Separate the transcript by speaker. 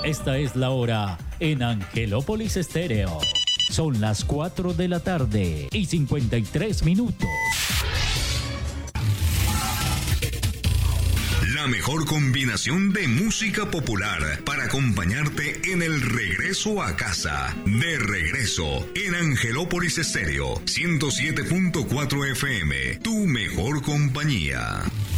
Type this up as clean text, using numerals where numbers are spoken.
Speaker 1: Esta es la hora en Angelópolis Estéreo. Son las 4 de la tarde y 53 minutos.
Speaker 2: La mejor combinación de música popular para acompañarte en el regreso a casa. De regreso en Angelópolis Estéreo 107.4 FM. Tu mejor compañía.